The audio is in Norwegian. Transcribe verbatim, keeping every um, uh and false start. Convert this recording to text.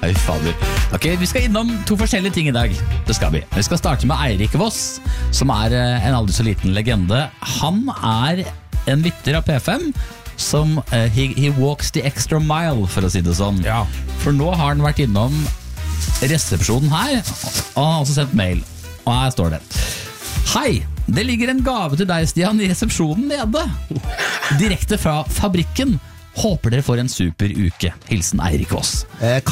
Oi, fader. Ok, vi skal innom to forskjellige ting i dag. Det skal vi. Vi skal starte med Eirik Voss, som er eh, en aldri så liten legende. Han er en lytter av P fem, som uh, he, he walks the extra mile, for å si det sånn. Ja. For nå har han vært innom resepsjonen her, og han har også sendt mail. Og her står det: Hei, det ligger en gave til deg, Stian, i resepsjonen nede. Direkte fra fabrikken. Håper dere får en super uke. Hilsen Eirik Voss. Eh,